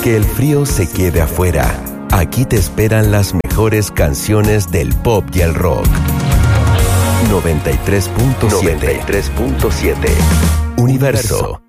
Que el frío se quede afuera. Aquí te esperan las mejores canciones del pop y el rock. 93.7. Universo